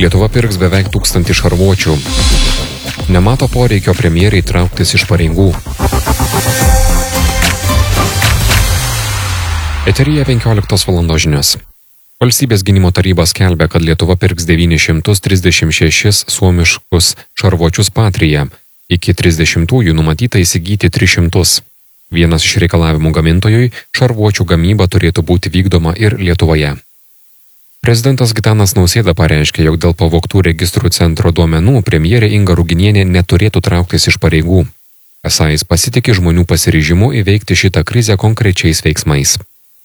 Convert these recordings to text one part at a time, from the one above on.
Lietuva pirks beveik 1000 šarvuočių. Nemato poreikio premjerai trauktis iš pareigų. Eteryje 15 valandos žinios. Valstybės gynimo taryba skelbia, kad Lietuva pirks 936 suomiškus šarvuočius Patria. Iki 30-ųjų numatyta įsigyti 300. Vienas iš reikalavimų gamintojui – šarvuočių gamyba turėtų būti vykdoma ir Lietuvoje. Prezidentas Gitanas Nausėda pareiškė, jog dėl pavogtų registrų centro duomenų premjerė Inga Ruginienė neturėtų trauktis iš pareigų. Esą jis pasitikė žmonių pasiryžimu įveikti šitą krizę konkrečiais veiksmais.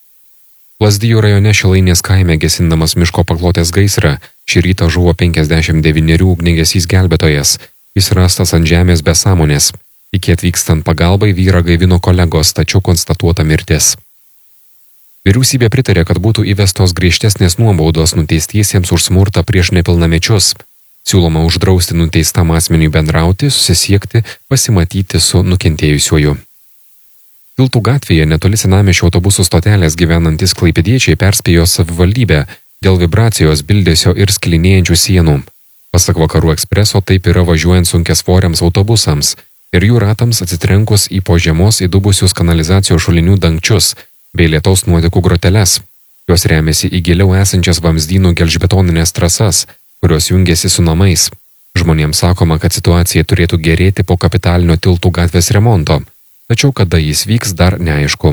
Lazdijų rajone Šilainės kaime gesindamas miško paklotės gaisrą šį rytą žuvo 59 ugniagesys gelbėtojas. Jis rastas ant žemės be sąmonės. Iki atvykstant pagalbai vyrą gaivino kolegos, tačiau konstatuota mirtis. Vyriausybė pritarė, kad būtų įvestos griežtesnės nuobaudos nuteistiesiems už smurtą prieš nepilnamečius. Siūloma uždrausti nuteistam asmeniui bendrauti, susisiekti, pasimatyti su nukentėjusiuoju. Tiltų gatvėje netoli senamiesčio autobusų stotelės gyvenantis klaipėdiečiai perspėjo savivaldybę dėl vibracijos, bildesio ir skilinėjančių sienų. Pasak Vakarų ekspreso, taip yra važiuojant sunkiasvoriams autobusams ir jų ratams atsitrenkus į po žiemos įdubusius kanalizacijos šulinių dangčius bei lietaus nuotekų groteles. Jos remiasi į giliau esančias vamzdynų gelžbetoninės trasas, kurios jungiasi su namais. Žmonėms sakoma, kad situacija turėtų gerėti po kapitalinio Tiltų gatvės remonto, tačiau kada jis vyks dar neaišku.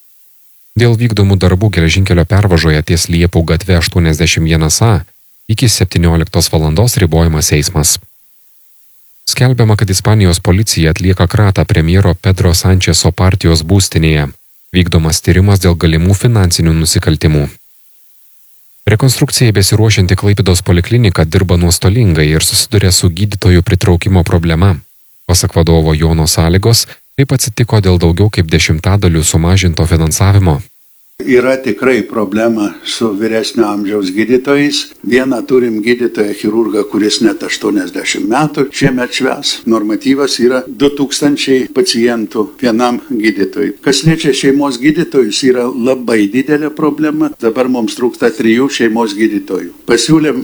Dėl vykdomų darbų geležinkelio pervažoje ties Liepų gatve 81A iki 17 valandos ribojamas eismas. Skelbiama, kad Ispanijos policija atlieka kratą premjero Pedro Sančeso partijos būstinėje. Vykdomas tyrimas dėl galimų finansinių nusikaltimų. Rekonstrukcijai besiruošianti Klaipėdos poliklinika dirba nuostolingai ir susiduria su gydytojų pritraukimo problema. Pasak vadovo Jono Sąlygos, taip atsitiko dėl daugiau kaip 10% sumažinto finansavimo. Yra tikrai problema su vyresnio amžiaus gydytojais. Vieną turim gydytoją chirurgą, kuris net 80 metų šiemet švęs. Normatyvas yra 2000 pacientų vienam gydytojui. Kas liečia šeimos gydytojus, yra labai didelė problema. Dabar mums trūksta 3 šeimos gydytojų. Pasiūlėm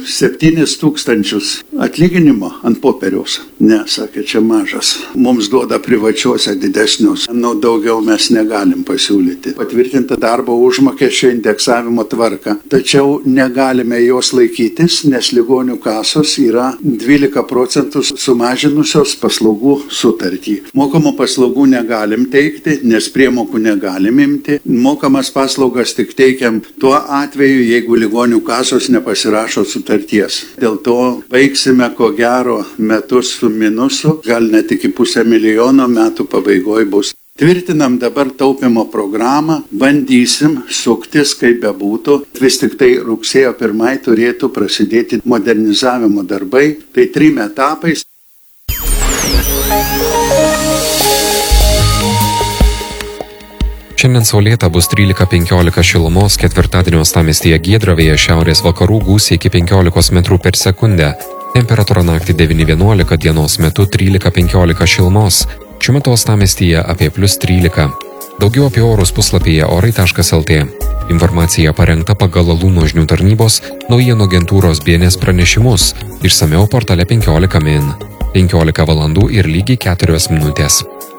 7000 atlyginimo ant popieriaus. Ne, sakė, čia mažas. Mums duoda privačiuose didesnius. Daugiau mes negalim pasiūlyti. Patvirtinta darbo užmokesčio indeksavimo tvarka. Tačiau negalime jos laikytis, nes ligonių kasos yra 12% sumažinusios paslaugų sutartį. Mokamų paslaugų negalim teikti, nes priemokų negalim imti. Mokamas paslaugas tik teikiam tuo atveju, jeigu ligonių kasos nepasirašo sutarties. Dėl to baigsime ko gero metus su minusu, gal net iki 500 000 metų pabaigoje bus. Tvirtinam dabar taupimo programą, bandysim suktis, kaip bebūtų. Vis tik tai rugsėjo 1 turėtų prasidėti modernizavimo darbai, tai 3 etapais. Šiandien saulėta bus 13–15 šilumos, ketvirtadienio uostamiestyje giedra, vėjas šiaurės vakarų gūsiai iki 15 metrų per sekundę. Temperatūra naktį 9–11, dienos metu 13–15 šilumos. Šiuo metu uostamiestyje apie +13. Daugiau apie orus puslapyje orai.lt. Informacija parengta pagal Alūno žinių tarnybos naujienų agentūros BNS pranešimus. Išsamiau portale 15 min. 15 valandų ir lygiai 4 minutės.